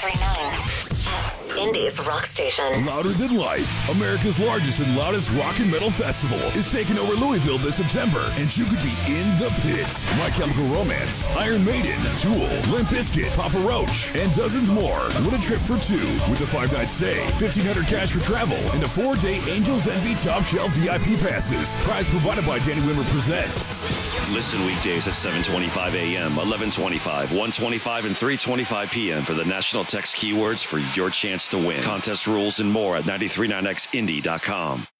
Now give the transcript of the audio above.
93.9 Indy's rock station. Louder Than Life, America's largest and loudest rock and metal festival, is taking over Louisville this September, and you could be in the pits. My Chemical Romance, Iron Maiden, Tool, Limp Bizkit, Papa Roach, and dozens more. What a trip for two with a 5-night stay, $1,500 cash for travel, and a 4-day Angels Envy Top Shelf VIP passes. Prize provided by Danny Wimmer Presents. Listen weekdays at 7:25 a.m., 11:25, 1:25, and 3:25 p.m. for the national text keywords for your chance to win. Contest rules and more at 939xindy.com.